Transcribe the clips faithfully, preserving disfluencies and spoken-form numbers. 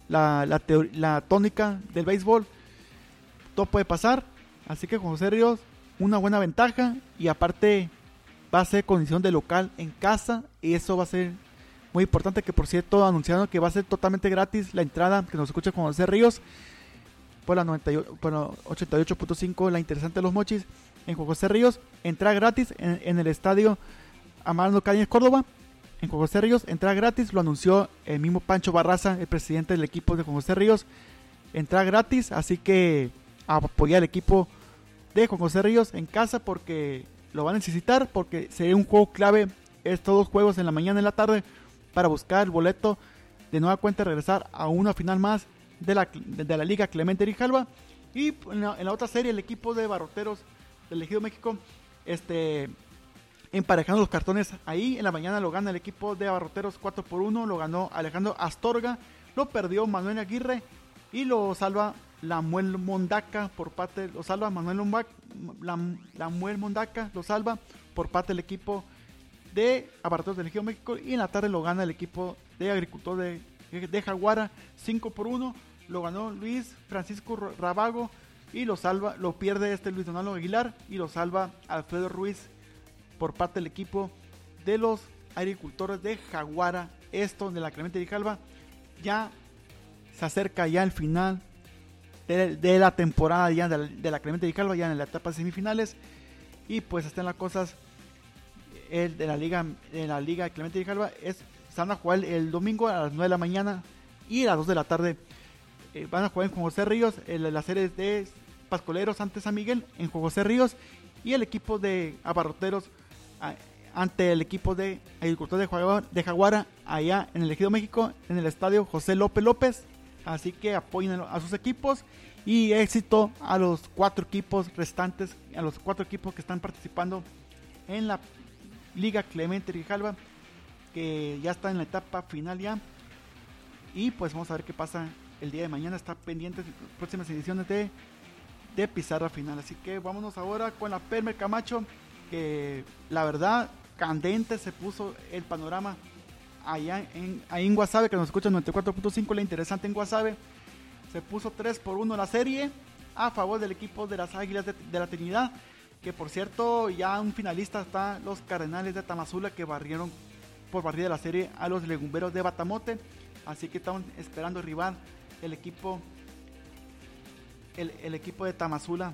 la, la, teor- la tónica del béisbol, todo puede pasar. Así que Juan José Ríos, una buena ventaja, y aparte va a ser condición de local en casa, y eso va a ser muy importante, que por cierto anunciaron que va a ser totalmente gratis la entrada, que nos escucha Juan José Ríos por la, noventa y ocho, por la ochenta y ocho punto cinco, la interesante de los Mochis en Juan José Ríos. Entrada gratis en, en el estadio Armando Cañas Córdoba, en Juan José Ríos, entrada gratis, lo anunció el mismo Pancho Barraza, el presidente del equipo de Juan José Ríos. Entrada gratis, así que a apoyar al equipo de Juan José Ríos en casa, porque lo van a necesitar, porque sería un juego clave estos dos juegos en la mañana y en la tarde para buscar el boleto de nueva cuenta, regresar a una final más de la, de, de la Liga Clemente Grijalva. Y en la, en la otra serie, el equipo de Barroteros del Ejido México, este, emparejando los cartones ahí, en la mañana lo gana el equipo de Barroteros cuatro por uno, lo ganó Alejandro Astorga, lo perdió Manuel Aguirre y lo salva Lamuel Mondaca por parte, lo salva Manuel Lombac, Lamuel Mondaca, lo salva por parte del equipo de Barroteros del Ejido México, y en la tarde lo gana el equipo de Agricultor de, de Jaguara cinco por uno, lo ganó Luis Francisco Rabago y lo salva, lo pierde este Luis Donaldo Aguilar y lo salva Alfredo Ruiz por parte del equipo de los Agricultores de Jaguara. Esto de la Clemente Grijalva, ya se acerca ya el final de, de la temporada ya de la, de la Clemente Grijalva, ya en la etapa de semifinales, y pues están las cosas el de la liga de la liga Clemente Grijalva. Es, se van a jugar el, el domingo a las nueve de la mañana y a las dos de la tarde eh, van a jugar en Juan José Ríos en la serie de Pascoleros ante San Miguel en Juan José Ríos, y el equipo de Abarroteros a, ante el equipo de Agricultor de Jaguara, de Jaguara allá en el Ejido México en el estadio José López López. Así que apoyen a sus equipos y éxito a los cuatro equipos restantes, a los cuatro equipos que están participando en la Liga Clemente Grijalva, que ya está en la etapa final ya. Y pues vamos a ver qué pasa el día de mañana. Está pendiente de las próximas ediciones de, de Pizarra Final. Así que vámonos ahora con la Permer Camacho, que la verdad candente se puso el panorama allá en, ahí en Guasave, que nos escucha en noventa y cuatro punto cinco, la interesante en Guasave. Se puso tres por uno la serie a favor del equipo de las Águilas de, de la Trinidad, que por cierto ya un finalista está los Cardenales de Tamazula, que barrieron por barrida de la serie a los Legumberos de Batamote. Así que estamos esperando rival el equipo el, el equipo de Tamazula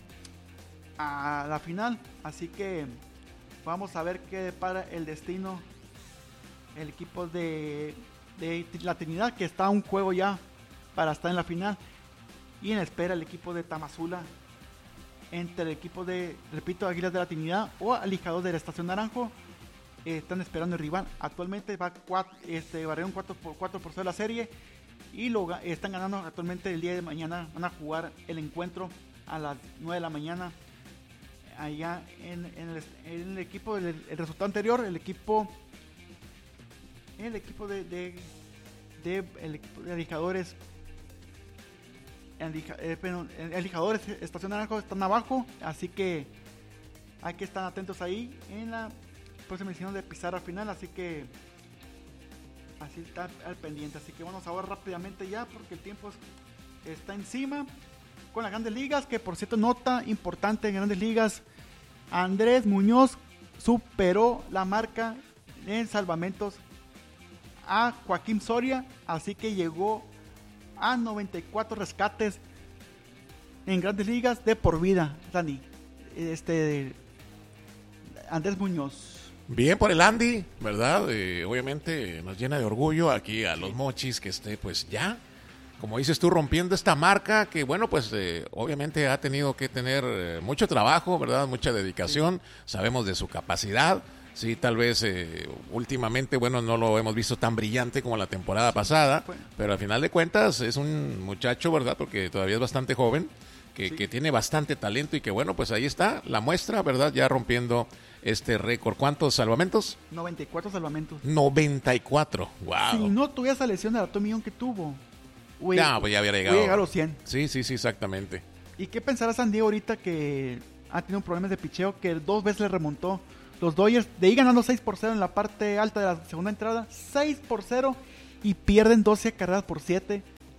a la final. Así que vamos a ver qué depara el destino el equipo de, de la Trinidad, que está a un juego ya para estar en la final, y en espera el equipo de Tamazula entre el equipo de, repito, Águilas de la Trinidad o Alijador de la Estación Naranjo. Eh, están esperando el rival. Actualmente va cuatro, este, barrieron cuatro por cero la serie y lo están ganando actualmente. El día de mañana van a jugar el encuentro a las nueve de la mañana allá en, en, el, en el equipo del el resultado anterior, el equipo el equipo de, de, de el equipo de Alijadores Alijadores Estación Naranjo están abajo, así que hay que estar atentos ahí en la próxima edición de Pizarra Final. Así que así está al pendiente. Así que vamos ahora rápidamente ya, porque el tiempo está encima, con las Grandes Ligas, que por cierto, nota importante en Grandes Ligas: Andrés Muñoz superó la marca en salvamentos a Joaquín Soria, así que llegó a noventa y cuatro rescates en Grandes Ligas de por vida. Dani, este Andrés Muñoz. Bien por el Andy, ¿verdad? Eh, obviamente nos llena de orgullo aquí a los Mochis que esté pues ya, como dices tú, rompiendo esta marca que bueno, pues eh, obviamente ha tenido que tener eh, mucho trabajo, ¿verdad? Mucha dedicación, sí. Sabemos de su capacidad. Sí, tal vez eh, últimamente, bueno, no lo hemos visto tan brillante como la temporada pasada, pero al final de cuentas es un muchacho, ¿verdad? Porque todavía es bastante joven, que, sí. que tiene bastante talento y que bueno, pues ahí está la muestra, ¿verdad? Ya rompiendo este récord. ¿Cuántos salvamentos? noventa y cuatro salvamentos. noventa y cuatro, wow. Si no tuviera esa lesión de la millón que tuvo, wey, ya, pues ya había llegado. Voy a llegar a los cien. Sí, sí, sí, exactamente. ¿Y qué pensará San Diego ahorita, que ha tenido problemas de picheo, que dos veces le remontó? Los Dodgers de ahí ganando seis por cero en la parte alta de la segunda entrada, seis por cero, y pierden doce carreras por siete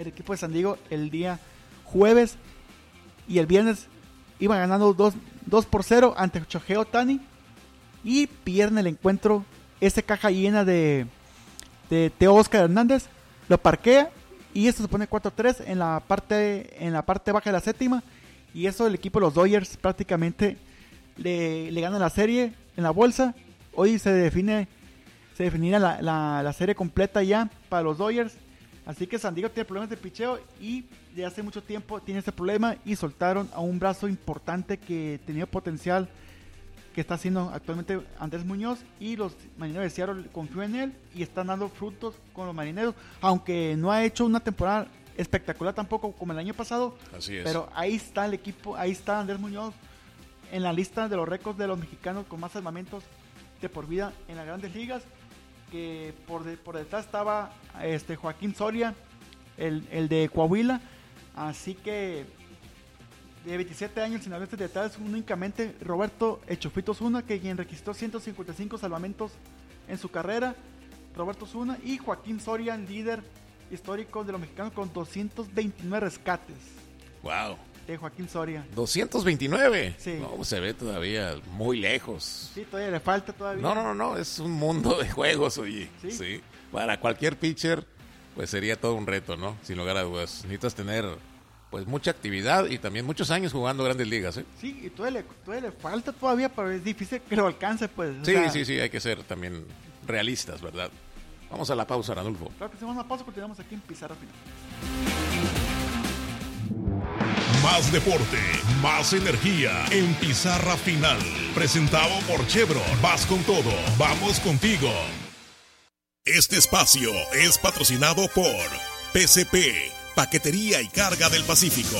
el equipo de San Diego el día jueves. Y el viernes iba ganando dos por cero ante Shohei Ohtani. Y pierden el encuentro. Esa caja llena de, de Teo Oscar Hernández. Lo parquea. Y esto se pone cuatro a tres en la parte, en la parte baja de la séptima. Y eso el equipo de los Dodgers prácticamente le, le gana la serie en la bolsa. Hoy se define se definirá la, la, la serie completa ya para los Dodgers. Así que San Diego tiene problemas de picheo y de hace mucho tiempo tiene este problema. Y soltaron a un brazo importante que tenía potencial, que está haciendo actualmente Andrés Muñoz, y los Marineros de Seattle confían en él y están dando frutos con los Marineros, aunque no ha hecho una temporada espectacular tampoco como el año pasado. Así es. Pero ahí está el equipo, ahí está Andrés Muñoz en la lista de los récords de los mexicanos con más salvamentos de por vida en las grandes ligas, que por, de, por detrás estaba este Joaquín Soria, el, el de Coahuila. Así que de veintisiete años sin haber detrás únicamente Roberto Echofito Zuna, que quien registró ciento cincuenta y cinco salvamentos en su carrera. Roberto Zuna y Joaquín Soria, líder histórico de los mexicanos con doscientos veintinueve rescates. Wow. De Joaquín Soria. doscientos veintinueve. Sí. No, se ve todavía muy lejos. Sí, todavía le falta todavía. No, no, no, no, es un mundo de juegos, oye. Sí. Sí. Para cualquier pitcher, pues sería todo un reto, ¿no? Sin lugar a dudas. Necesitas tener, pues, mucha actividad y también muchos años jugando grandes ligas, ¿eh? Sí, y todavía le, todavía le falta todavía, pero es difícil que lo alcance, pues. Sí, sea, sí, sí, hay que ser también realistas, ¿verdad? Vamos a la pausa, Ranulfo. Claro que hacemos una pausa, continuamos aquí en Pizarra Final. Más deporte, más energía en Pizarra Final. Presentado por Chevron. Vas con todo, vamos contigo. Este espacio es patrocinado por P C P, Paquetería y Carga del Pacífico.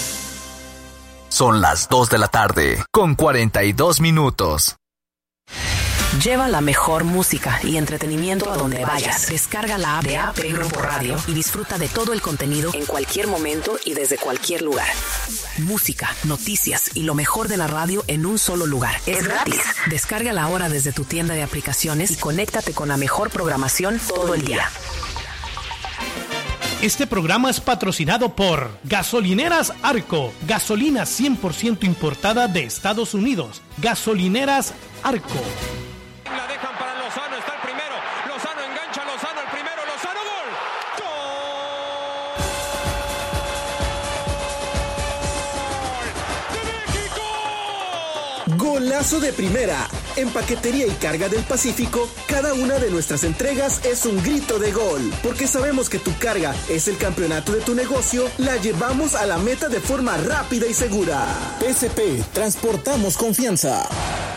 Son las dos de la tarde, con cuarenta y dos minutos. Lleva la mejor música y entretenimiento a donde vayas. Descarga la app de A P Grupo Radio y disfruta de todo el contenido en cualquier momento y desde cualquier lugar. Música, noticias y lo mejor de la radio en un solo lugar. Es gratis. Descárgala ahora desde tu tienda de aplicaciones y conéctate con la mejor programación todo el día. Este programa es patrocinado por Gasolineras Arco, gasolina cien por ciento importada de Estados Unidos. Gasolineras Arco. La dejan para Lozano, está el primero. Lozano engancha a Lozano, el primero. Lozano, gol. ¡Gol de México! Golazo de primera. En Paquetería y Carga del Pacífico, cada una de nuestras entregas es un grito de gol. Porque sabemos que tu carga es el campeonato de tu negocio, la llevamos a la meta de forma rápida y segura. P C P, transportamos confianza.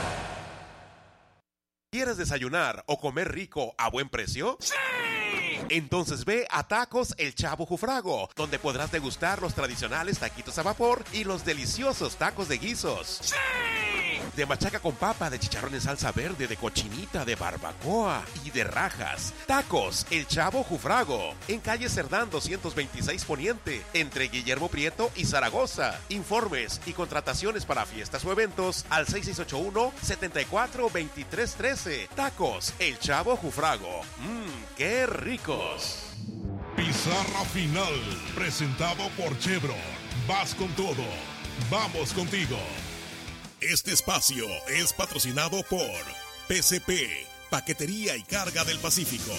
¿Quieres desayunar o comer rico a buen precio? ¡Sí! Entonces ve a Tacos El Chavo Jufrago, donde podrás degustar los tradicionales taquitos a vapor y los deliciosos tacos de guisos. ¡Sí! De machaca con papa, de chicharrón en salsa verde, de cochinita, de barbacoa y de rajas. Tacos El Chavo Jufrago, en calle Cerdán doscientos veintiséis Poniente, entre Guillermo Prieto y Zaragoza. Informes y contrataciones para fiestas o eventos al seis seis ocho uno, siete cuatro, dos tres uno tres. Tacos El Chavo Jufrago. Mmm, qué ricos. Pizarra Final, presentado por Chevron. Vas con todo, vamos contigo. Este espacio es patrocinado por P C P, Paquetería y Carga del Pacífico.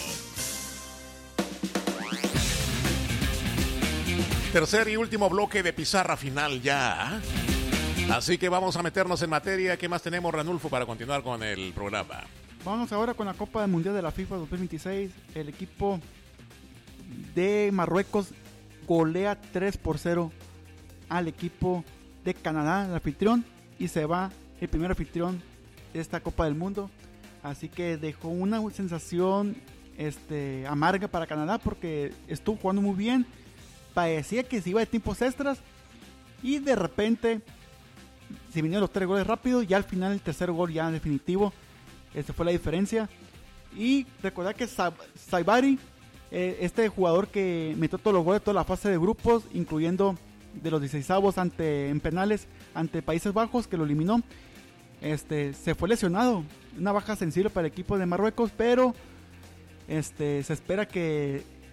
Tercer y último bloque de Pizarra Final ya. Así que vamos a meternos en materia. ¿Qué más tenemos, Ranulfo, para continuar con el programa? Vamos ahora con la Copa del Mundial de la FIFA dos mil veintiséis. El equipo de Marruecos golea tres por cero al equipo de Canadá, el anfitrión, y se va el primer anfitrión de esta Copa del Mundo. Así que dejó una sensación este, amarga para Canadá, porque estuvo jugando muy bien, parecía que se iba de tiempos extras y de repente se vinieron los tres goles rápidos y al final el tercer gol ya definitivo. Esta fue la diferencia. Y recordar que Saibari, eh, este jugador que metió todos los goles de toda la fase de grupos, incluyendo de los dieciseisavos ante, en penales ante Países Bajos, que lo eliminó, este, se fue lesionado. Una baja sensible para el equipo de Marruecos, pero este, se espera que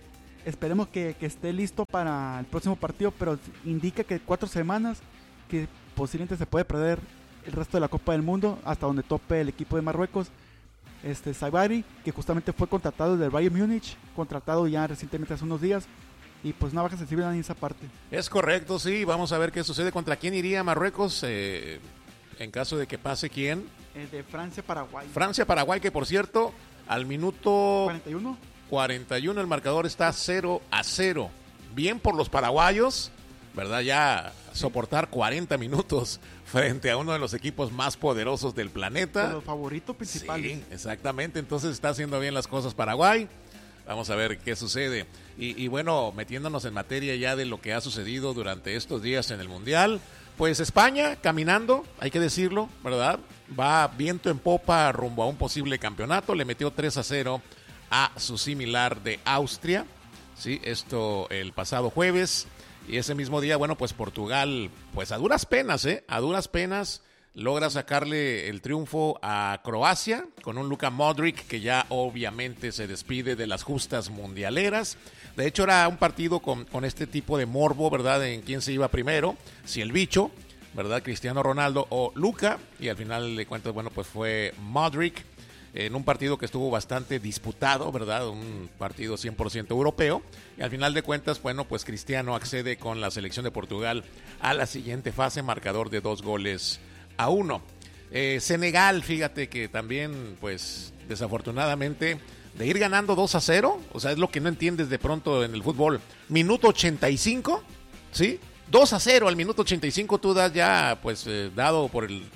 esperemos que, que esté listo para el próximo partido, pero indica que cuatro semanas, que posiblemente se puede perder el resto de la Copa del Mundo hasta donde tope el equipo de Marruecos. Este Sabari, que justamente fue contratado del Bayern Múnich, contratado ya recientemente hace unos días, y pues una baja sensible en esa parte. Es correcto, sí, vamos a ver qué sucede. ¿Contra quién iría Marruecos? Eh, en caso de que pase, ¿quién? El de Francia-Paraguay. Francia-Paraguay, que por cierto, al minuto cuarenta y uno cuarenta y uno el marcador está cero a cero. Bien por los paraguayos, ¿verdad? Ya soportar cuarenta minutos frente a uno de los equipos más poderosos del planeta. De los favoritos principales. Sí, exactamente. Entonces está haciendo bien las cosas Paraguay. Vamos a ver qué sucede. Y, y bueno, metiéndonos en materia ya de lo que ha sucedido durante estos días en el Mundial, pues España caminando, hay que decirlo, ¿verdad? Va viento en popa rumbo a un posible campeonato. Le metió tres a cero a su similar de Austria. Sí, esto el pasado jueves. Y ese mismo día, bueno, pues Portugal, pues a duras penas, ¿eh? A duras penas logra sacarle el triunfo a Croacia con un Luka Modric que ya obviamente se despide de las justas mundialeras. De hecho, era un partido con, con este tipo de morbo, ¿verdad? En quién se iba primero, si el bicho, ¿verdad? Cristiano Ronaldo o Luka. Y al final de cuentas, bueno, pues fue Modric. En un partido que estuvo bastante disputado, ¿verdad? Un partido cien por ciento europeo. Y al final de cuentas, bueno, pues Cristiano accede con la selección de Portugal a la siguiente fase, marcador de dos goles a uno. Eh, Senegal, fíjate que también, pues, desafortunadamente, de ir ganando dos a cero, o sea, es lo que no entiendes de pronto en el fútbol. Minuto ochenta y cinco, ¿sí? dos a cero al minuto ochenta y cinco, tú das ya, pues, eh, dado por el,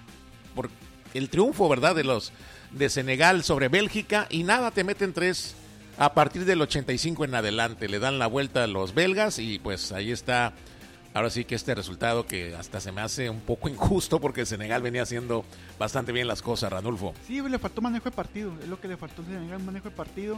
por el triunfo, ¿verdad? De los... de Senegal sobre Bélgica, y nada, te meten tres a partir del ochenta y cinco en adelante, le dan la vuelta a los belgas, y pues ahí está, ahora sí que este resultado que hasta se me hace un poco injusto, porque Senegal venía haciendo bastante bien las cosas, Ranulfo. Sí, le faltó manejo de partido, es lo que le faltó a Senegal, manejo de partido,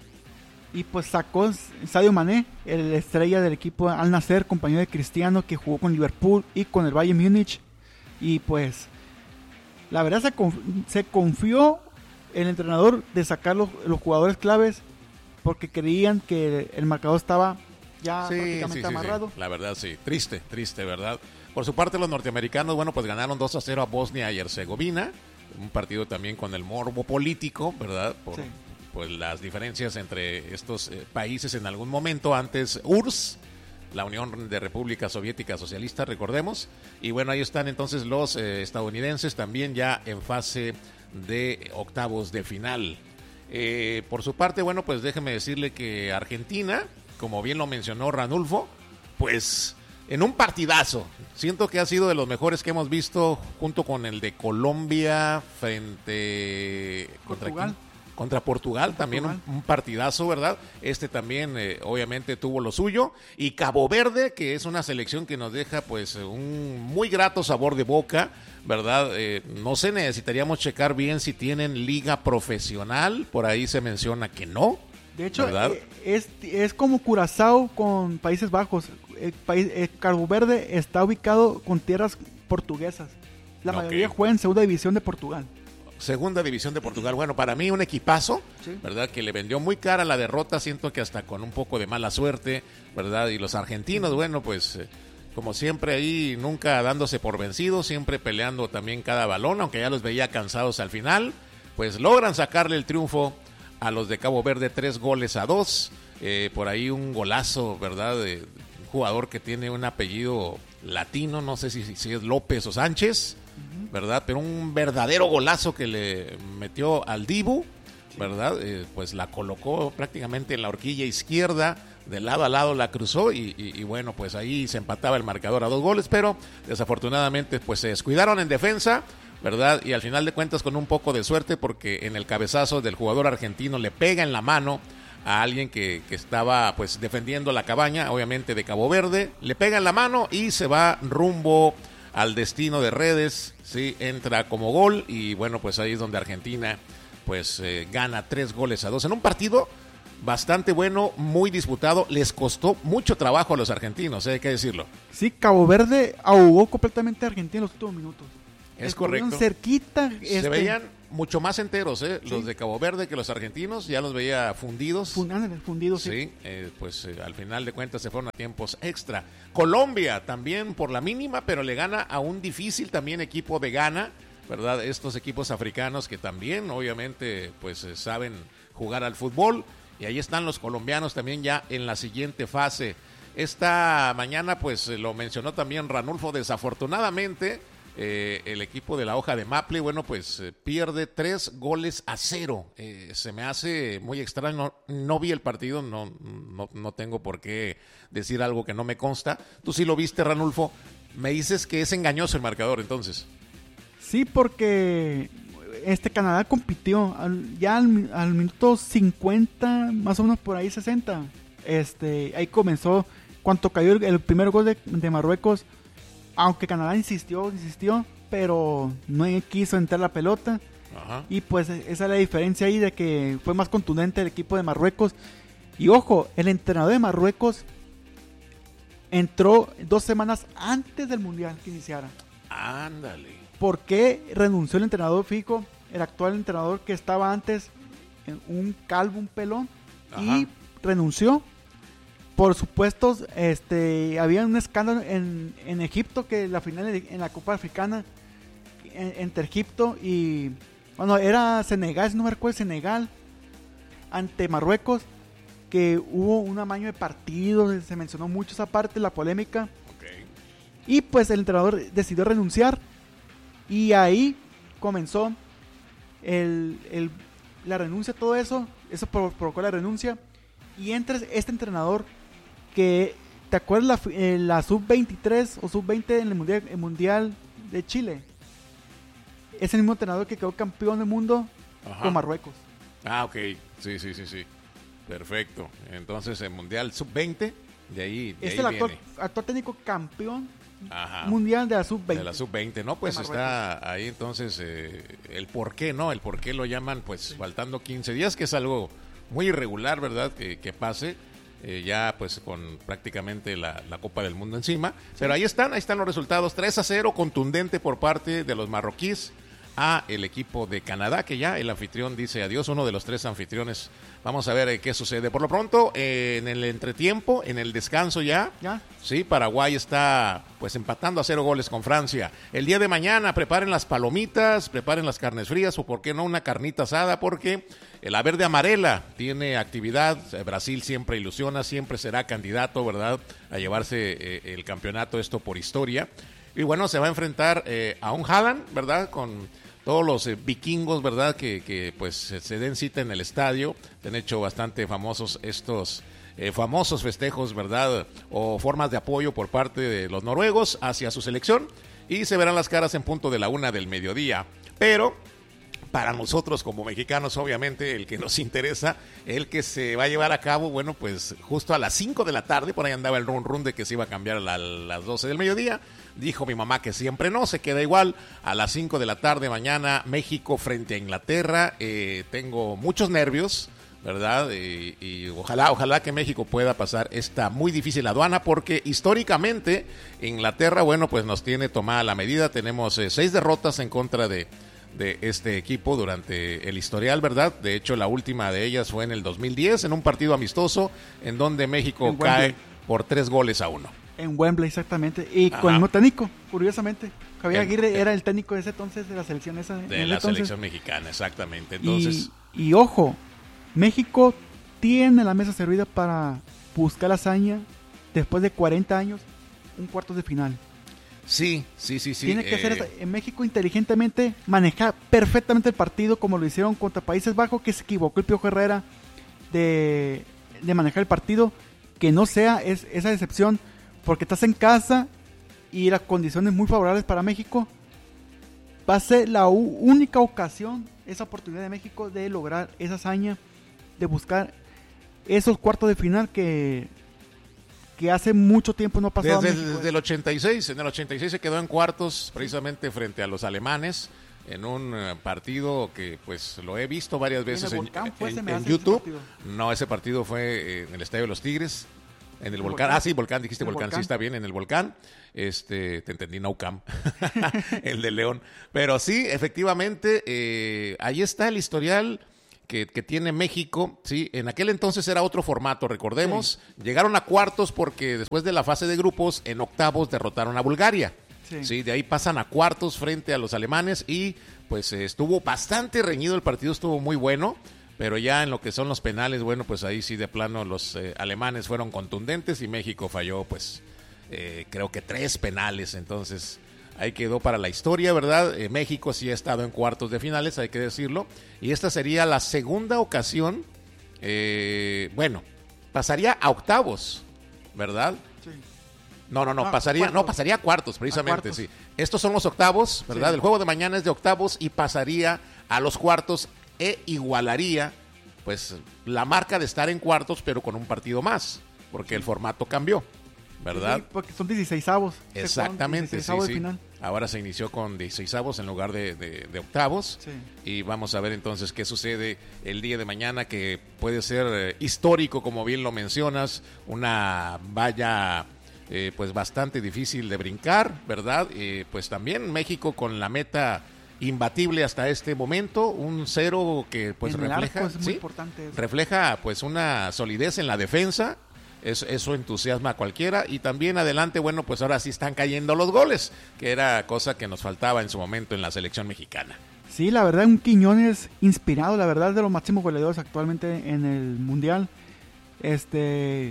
y pues sacó Sadio Mané, el estrella del equipo Al Nassr, compañero de Cristiano, que jugó con Liverpool y con el Bayern Múnich, y pues la verdad se, conf- se confió el entrenador de sacar los, los jugadores claves, porque creían que el marcador estaba ya sí, prácticamente sí, sí, amarrado. Sí. La verdad, sí. Triste, triste, ¿verdad? Por su parte, los norteamericanos, bueno, pues ganaron dos a cero a Bosnia y Herzegovina. Un partido también con el morbo político, ¿verdad? Por, sí. Pues las diferencias entre estos eh, países en algún momento. Antes U R S S, la Unión de Repúblicas Soviéticas Socialistas, recordemos. Y bueno, ahí están entonces los eh, estadounidenses también ya en fase de octavos de final. Eh, por su parte, bueno, pues déjeme decirle que Argentina, como bien lo mencionó Ranulfo, pues en un partidazo, siento que ha sido de los mejores que hemos visto, junto con el de Colombia frente Portugal. contra, contra Portugal, Portugal. también un, un partidazo, ¿verdad? Este también eh, obviamente tuvo lo suyo, y Cabo Verde, que es una selección que nos deja pues un muy grato sabor de boca, ¿verdad? Eh, no sé, necesitaríamos checar bien si tienen liga profesional, por ahí se menciona que no. De hecho, eh, es, es como Curazao con Países Bajos. El país, el Cabo Verde está ubicado con tierras portuguesas. La okay. mayoría juega en segunda división de Portugal. Segunda división de Portugal. Bueno, para mí un equipazo, sí. ¿verdad? Que le vendió muy cara la derrota, siento que hasta con un poco de mala suerte, ¿verdad? Y los argentinos, bueno, pues... Eh, como siempre ahí, nunca dándose por vencidos, siempre peleando también cada balón, aunque ya los veía cansados al final, pues logran sacarle el triunfo a los de Cabo Verde, tres goles a dos, eh, por ahí un golazo, ¿verdad?, de un jugador que tiene un apellido latino, no sé si, si es López o Sánchez, uh-huh. ¿verdad?, pero un verdadero golazo que le metió al Dibu, ¿verdad?, eh, pues la colocó prácticamente en la horquilla izquierda, de lado a lado la cruzó y, y, y bueno, pues ahí se empataba el marcador a dos goles, pero desafortunadamente pues se descuidaron en defensa, ¿verdad? Y al final de cuentas con un poco de suerte, porque en el cabezazo del jugador argentino le pega en la mano a alguien que, que estaba pues defendiendo la cabaña, obviamente de Cabo Verde, le pega en la mano y se va rumbo al destino de Redes, sí, entra como gol y bueno, pues ahí es donde Argentina pues eh, gana tres goles a dos en un partido bastante bueno, muy disputado. Les costó mucho trabajo a los argentinos, ¿eh? Hay que decirlo. Sí, Cabo Verde ahogó completamente a Argentina en los últimos minutos. Es correcto. Cerquita. Se este... veían mucho más enteros, ¿eh? Sí. Los de Cabo Verde que los argentinos, ya los veía fundidos. Fun- fundidos, sí. Sí, eh, pues eh, al final de cuentas se fueron a tiempos extra. Colombia también por la mínima, pero le gana a un difícil también equipo de Ghana, ¿verdad? Estos equipos africanos que también obviamente pues eh, saben jugar al fútbol, y ahí están los colombianos también ya en la siguiente fase. Esta mañana pues eh, lo mencionó también Ranulfo, desafortunadamente Eh, el equipo de la hoja de Maple, bueno, pues eh, pierde tres goles a cero. Eh, se me hace muy extraño, no, no vi el partido, no, no, no tengo por qué decir algo que no me consta. Tú sí lo viste, Ranulfo. Me dices que es engañoso el marcador, entonces. Sí, porque este Canadá compitió al, ya al, al minuto cincuenta, más o menos por ahí sesenta. Este, ahí comenzó, cuando cayó el, el primer gol de, de Marruecos. Aunque Canadá insistió, insistió, pero no quiso entrar la pelota. Ajá. Y pues esa es la diferencia ahí, de que fue más contundente el equipo de Marruecos. Y ojo, el entrenador de Marruecos entró dos semanas antes del Mundial que iniciara. Ándale. ¿Por qué renunció el entrenador Fico, el actual entrenador que estaba antes, un calvo, un pelón? Ajá. Y renunció. Por supuesto, este, había un escándalo en, en Egipto, que la final en la Copa Africana en, entre Egipto y, bueno, era Senegal, si no me recuerdo, Senegal ante Marruecos, que hubo un amaño de partidos, se mencionó mucho esa parte, la polémica. Okay. Y pues el entrenador decidió renunciar, y ahí comenzó el, el, la renuncia, todo eso, eso provocó la renuncia, y entra este entrenador que, ¿te acuerdas la, eh, la sub veintitrés o sub veinte en el mundial, el mundial de Chile? Es el mismo entrenador que quedó campeón del mundo. Ajá. Con Marruecos. Ah, ok, sí, sí, sí, sí. Perfecto. Entonces el mundial sub veinte, de ahí, de es ahí el actual, viene. actual técnico campeón. Ajá. Mundial de la sub veinte. De la sub veinte, ¿no? Pues está ahí entonces eh, el por qué, ¿no? El por qué lo llaman, pues, sí, faltando quince días, que es algo muy irregular, ¿verdad? Que, que pase. Eh, ya pues con prácticamente la, la Copa del Mundo encima, sí. Pero ahí están, ahí están los resultados, tres a cero, contundente por parte de los marroquíes a el equipo de Canadá, que ya el anfitrión dice adiós, uno de los tres anfitriones. Vamos a ver eh, qué sucede. Por lo pronto, eh, en el entretiempo, en el descanso ya, ya, sí, Paraguay está pues empatando a cero goles con Francia. El día de mañana preparen las palomitas, preparen las carnes frías, o por qué no una carnita asada, porque la verde amarela tiene actividad. Brasil siempre ilusiona, siempre será candidato, ¿verdad?, a llevarse eh, el campeonato, esto por historia. Y bueno, se va a enfrentar eh, a un Haaland, ¿verdad?, con todos los eh, vikingos, ¿verdad?, que, que pues se den cita en el estadio. Se han hecho bastante famosos estos eh, famosos festejos, ¿verdad?, o formas de apoyo por parte de los noruegos hacia su selección, y se verán las caras en punto de la una del mediodía. Pero para nosotros como mexicanos, obviamente, el que nos interesa, el que se va a llevar a cabo, bueno, pues justo a las cinco de la tarde, por ahí andaba el run run de que se iba a cambiar a, la, a las doce del mediodía. Dijo mi mamá que siempre no, se queda igual. A las cinco de la tarde mañana, México frente a Inglaterra. Eh, tengo muchos nervios, ¿verdad? Y, y ojalá, ojalá que México pueda pasar esta muy difícil aduana, porque históricamente Inglaterra, bueno, pues nos tiene tomada la medida. Tenemos eh, seis derrotas en contra de de este equipo durante el historial, ¿verdad? De hecho, la última de ellas fue en el dos mil diez, en un partido amistoso, en donde México en cae Wembley por tres goles a uno. En Wembley, exactamente. Y Ajá. con el mismo técnico, curiosamente. Javier el, Aguirre el, era el técnico de ese entonces, de la selección esa. De la entonces. selección mexicana, exactamente. Entonces, y, y ojo, México tiene la mesa servida para buscar la hazaña, después de cuarenta años, un cuarto de final. Sí, sí, sí, sí. Tiene que eh... hacer en México inteligentemente, manejar perfectamente el partido como lo hicieron contra Países Bajos, que se equivocó el Piojo Herrera de, de manejar el partido, que no sea es, esa decepción, porque estás en casa y las condiciones muy favorables para México. Va a ser la u- única ocasión, esa oportunidad de México de lograr esa hazaña, de buscar esos cuartos de final que... que hace mucho tiempo no pasaba. Desde, México, desde el ochenta y seis, en el ochenta y seis se quedó en cuartos precisamente frente a los alemanes, en un uh, partido que pues lo he visto varias veces en, en, en, en YouTube. No, ese partido fue en el Estadio de los Tigres, En el, el volcán. volcán. Ah, sí, volcán, dijiste El volcán. volcán. Sí, está bien, en el volcán. Este, te entendí, no Cam. El de León. Pero sí, efectivamente, eh, ahí está el historial que, que tiene México. Sí, en aquel entonces era otro formato, recordemos. Sí. Llegaron a cuartos porque después de la fase de grupos, en octavos derrotaron a Bulgaria. Sí. Sí, de ahí pasan a cuartos frente a los alemanes y pues eh, estuvo bastante reñido el partido, estuvo muy bueno. Pero ya en lo que son los penales, bueno, pues ahí sí de plano los eh, alemanes fueron contundentes y México falló, pues, eh, creo que tres penales. Entonces, ahí quedó para la historia, ¿verdad? Eh, México sí ha estado en cuartos de finales, hay que decirlo. Y esta sería la segunda ocasión, eh, bueno, pasaría a octavos, ¿verdad? Sí. No, no, no, ah, pasaría, no, pasaría a cuartos, precisamente, a cuartos. Sí. Estos son los octavos, ¿verdad? Sí. El juego de mañana es de octavos y pasaría a los cuartos e igualaría pues la marca de estar en cuartos pero con un partido más porque el formato cambió, ¿verdad? Sí, porque son dieciseisavos. Exactamente, sí, sí. Final. Ahora se inició con dieciseisavos en lugar de, de, de octavos. Sí. Y vamos a ver entonces qué sucede el día de mañana, que puede ser eh, histórico, como bien lo mencionas, una valla eh, pues bastante difícil de brincar, ¿verdad? Eh, pues también México con la meta imbatible hasta este momento, un cero que pues en refleja, arco es muy ¿sí? importante eso. refleja pues una solidez en la defensa, eso, eso entusiasma a cualquiera, y también adelante, bueno, pues ahora sí están cayendo los goles, que era cosa que nos faltaba en su momento en la selección mexicana. Sí, la verdad, un Quiñones inspirado, la verdad, de los máximos goleadores actualmente en el Mundial. Este,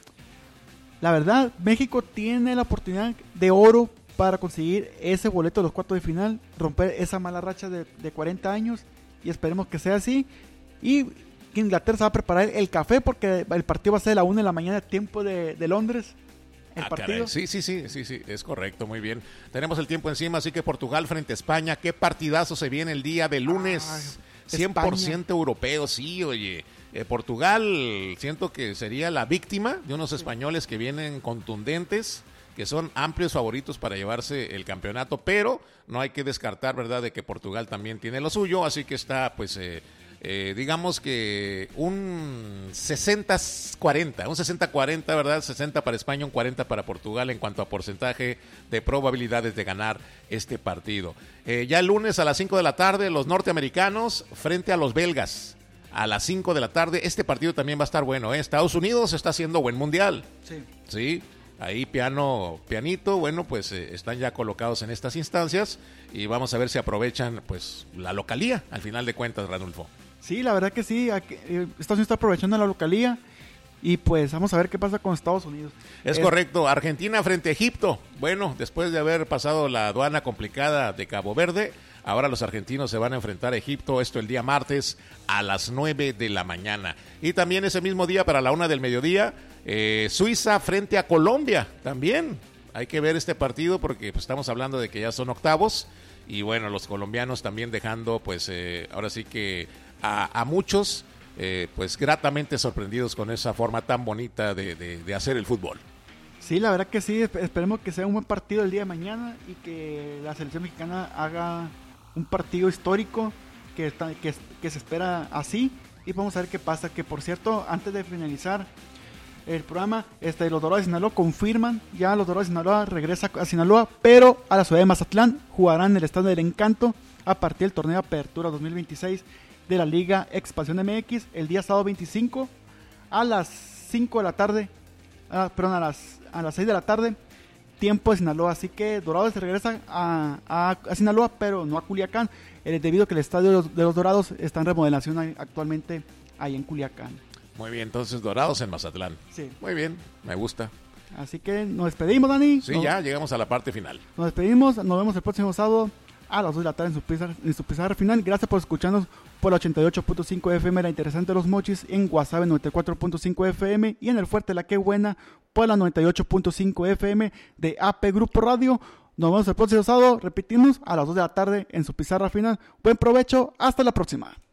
la verdad, México tiene la oportunidad de oro para conseguir ese boleto de los cuartos de final, romper esa mala racha de, de cuarenta años, y esperemos que sea así. Y Inglaterra se va a preparar el café porque el partido va a ser a la una de la mañana, tiempo de, de Londres. El ah, partido. Caray. Sí, sí, sí, sí, sí, es correcto, muy bien. Tenemos el tiempo encima, así que Portugal frente a España, qué partidazo se viene el día de lunes. Ah, cien por ciento España. Europeo, sí, oye. Eh, Portugal, siento que sería la víctima de unos españoles que vienen contundentes, que son amplios favoritos para llevarse el campeonato, pero no hay que descartar, ¿verdad?, de que Portugal también tiene lo suyo, así que está, pues, eh, eh, digamos que un sesenta cuarenta, un sesenta cuarenta, ¿verdad?, sesenta para España, un cuarenta para Portugal en cuanto a porcentaje de probabilidades de ganar este partido. Eh, ya el lunes a las cinco de la tarde, los norteamericanos frente a los belgas. A las cinco de la tarde, este partido también va a estar bueno, ¿eh? Estados Unidos está haciendo buen mundial. Sí. Sí. Ahí piano, pianito, bueno, pues eh, están ya colocados en estas instancias y vamos a ver si aprovechan pues la localía al final de cuentas, Ranulfo. Sí, la verdad que sí, aquí, eh, Estados Unidos está aprovechando la localía y pues vamos a ver qué pasa con Estados Unidos. Es eh, correcto, Argentina frente a Egipto. Bueno, después de haber pasado la aduana complicada de Cabo Verde, ahora los argentinos se van a enfrentar a Egipto, esto el día martes a las nueve de la mañana. Y también ese mismo día para la una del mediodía, eh, Suiza frente a Colombia, también. Hay que ver este partido porque pues, estamos hablando de que ya son octavos. Y bueno, los colombianos también dejando, pues eh, ahora sí que a, a muchos, eh, pues gratamente sorprendidos con esa forma tan bonita de, de, de hacer el fútbol. Sí, la verdad que sí, esperemos que sea un buen partido el día de mañana y que la selección mexicana haga un partido histórico que, está, que, que se espera así, y vamos a ver qué pasa. Que por cierto, antes de finalizar el programa, este, los Dorados de Sinaloa confirman, ya los Dorados de Sinaloa regresa a Sinaloa, pero a la ciudad de Mazatlán, jugarán en el Estadio del Encanto a partir del torneo de Apertura dos mil veintiséis de la Liga Expansión M X, el día sábado veinticinco a las cinco de la tarde, ah, perdón, a las, a las seis de la tarde, tiempo de Sinaloa. Así que Dorados se regresa a, a, a Sinaloa, pero no a Culiacán, eh, debido a que el estadio de los, de los Dorados está en remodelación actualmente ahí en Culiacán. Muy bien, entonces Dorados en Mazatlán. Sí. Muy bien, me gusta. Así que nos despedimos, Dani. Sí, nos, ya llegamos a la parte final. Nos despedimos, nos vemos el próximo sábado a las dos de la tarde en su pizarra, en su pizarra final. Gracias por escucharnos por la ochenta y ocho punto cinco F M, la interesante de los Mochis, en Guasave noventa y cuatro punto cinco F M y en el Fuerte La Que Buena por la noventa y ocho punto cinco F M de A P Grupo Radio. Nos vemos el próximo sábado, repetimos, a las dos de la tarde en su pizarra final. Buen provecho, hasta la próxima.